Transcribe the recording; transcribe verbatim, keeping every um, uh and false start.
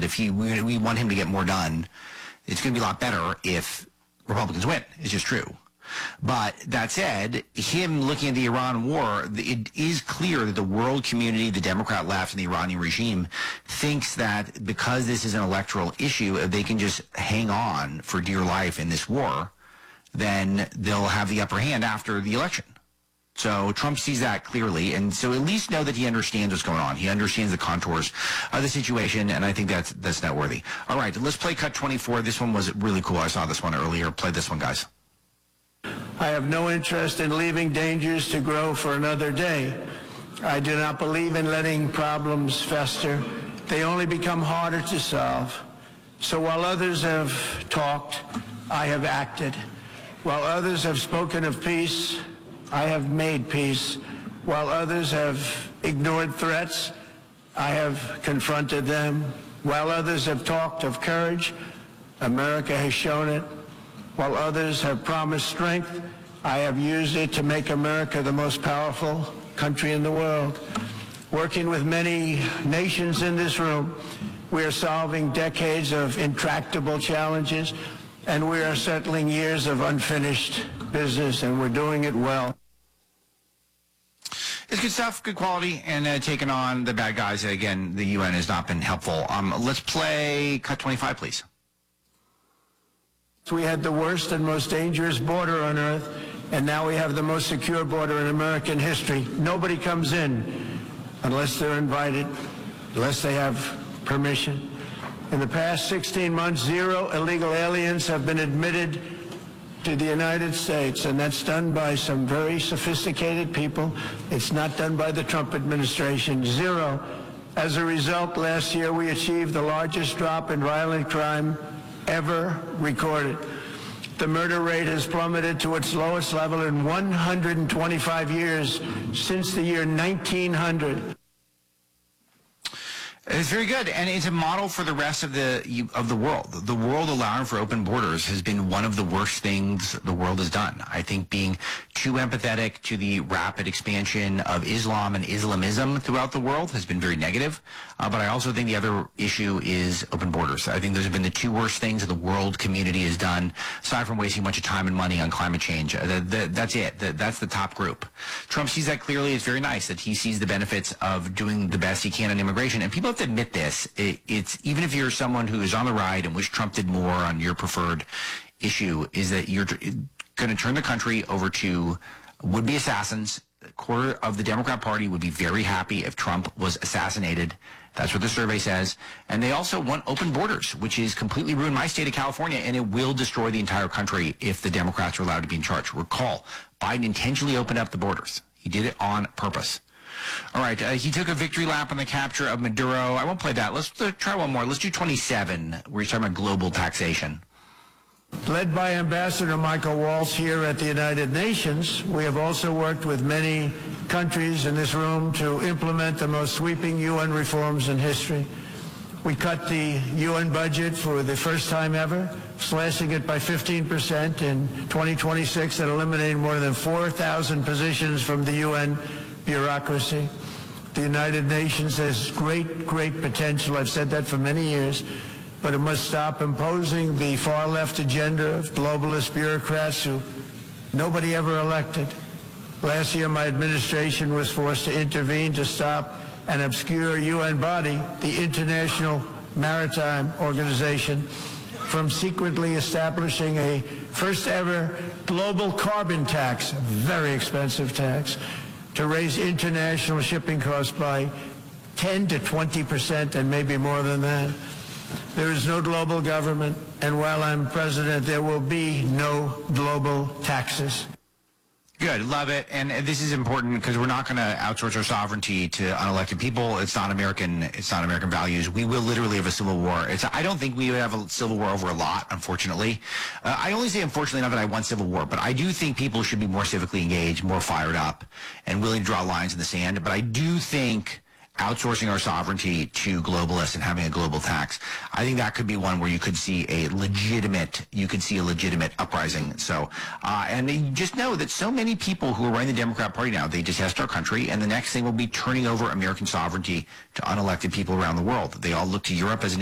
that if he we, we want him to get more done, it's going to be a lot better if Republicans win. It's just true. But that said, him looking at the Iran war, it is clear that the world community, the Democrat left, and the Iranian regime thinks that because this is an electoral issue, if they can just hang on for dear life in this war, then they'll have the upper hand after the election. So Trump sees that clearly, and so at least know that he understands what's going on. He understands the contours of the situation, and I think that's that's noteworthy. All right, let's play cut twenty-four. This one was really cool. I saw this one earlier. Play this one, guys. I have no interest in leaving dangers to grow for another day. I do not believe in letting problems fester. They only become harder to solve. So while others have talked, I have acted. While others have spoken of peace, I have made peace. While others have ignored threats, I have confronted them. While others have talked of courage, America has shown it. While others have promised strength, I have used it to make America the most powerful country in the world. Working with many nations in this room, we are solving decades of intractable challenges, and we are settling years of unfinished business, and we're doing it well. It's good stuff, good quality, and uh, taking on the bad guys. Again, the U N has not been helpful. Um, let's play cut twenty-five, please. We had the worst and most dangerous border on earth, and now we have the most secure border in American history. Nobody comes in unless they're invited, unless they have permission. In the past sixteen months, zero illegal aliens have been admitted to the United States, and that's done by some very sophisticated people. It's not done by the Trump administration. Zero. As a result, last year we achieved the largest drop in violent crime ever recorded. The murder rate has plummeted to its lowest level in one hundred twenty-five years, since the year nineteen hundred. It's very good, and it's a model for the rest of the of the world. The world allowing for open borders has been one of the worst things the world has done. I think being too empathetic to the rapid expansion of Islam and Islamism throughout the world has been very negative. Uh, but I also think the other issue is open borders. I think those have been the two worst things that the world community has done, aside from wasting a bunch of time and money on climate change. Uh, the, the, that's it. The, that's the top group. Trump sees that clearly. It's very nice that he sees the benefits of doing the best he can on immigration. And people have to admit this. It, it's even if you're someone who is on the right and wish Trump did more on your preferred issue, is that you're going to turn the country over to would-be assassins. A quarter of the Democrat Party would be very happy if Trump was assassinated. That's what the survey says. And they also want open borders, which is completely ruined my state of California, and it will destroy the entire country if the Democrats are allowed to be in charge. Recall, Biden intentionally opened up the borders. He did it on purpose. All right, uh, he took a victory lap on the capture of Maduro. I won't play that. Let's uh, try one more. Let's do twenty-seven, where he's talking about global taxation. Led by Ambassador Michael Waltz here at the United Nations, we have also worked with many countries in this room to implement the most sweeping U N reforms in history. We cut the U N budget for the first time ever, slashing it by fifteen percent in twenty twenty-six and eliminating more than four thousand positions from the U N bureaucracy. The United Nations has great, great potential. I've said that for many years. But it must stop imposing the far-left agenda of globalist bureaucrats who nobody ever elected. Last year, my administration was forced to intervene to stop an obscure U N body, the International Maritime Organization, from secretly establishing a first-ever global carbon tax, a very expensive tax, to raise international shipping costs by ten to twenty percent and maybe more than that. There is no global government, and while I'm president, there will be no global taxes. Good, love it. And this is important because we're not going to outsource our sovereignty to unelected people. It's not American. It's not American values. We will literally have a civil war. It's. I don't think we would have a civil war over a lot, unfortunately. Uh, I only say unfortunately, not that I want civil war, but I do think people should be more civically engaged, more fired up, and willing to draw lines in the sand. But I do think outsourcing our sovereignty to globalists and having a global tax, I think that could be one where you could see a legitimate, you could see a legitimate uprising. So, uh, and you just know that so many people who are running the Democrat Party now, they detest our country, and the next thing will be turning over American sovereignty to unelected people around the world. They all look to Europe as an